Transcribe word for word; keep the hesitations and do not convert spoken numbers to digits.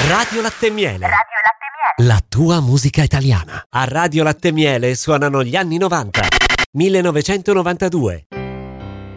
Radio Latte e Miele. Radio Latte e Miele. La tua musica italiana. A Radio Latte e Miele suonano gli anni novanta. millenovecentonovantadue.